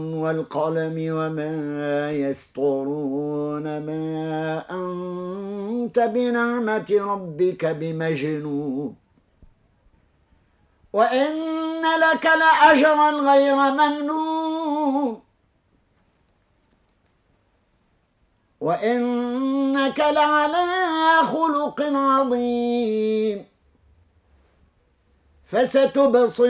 والقلم وما يسطرون ما أنت بنعمة ربك بمجنون وإن لك لأجرا غير ممنون وإنك لعلى خلق عظيم فستبصر